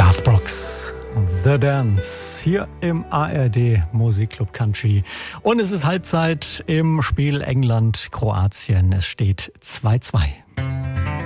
Garth Brooks, The Dance, hier im ARD Musikclub Country. Und es ist Halbzeit im Spiel England-Kroatien. Es steht 2:2.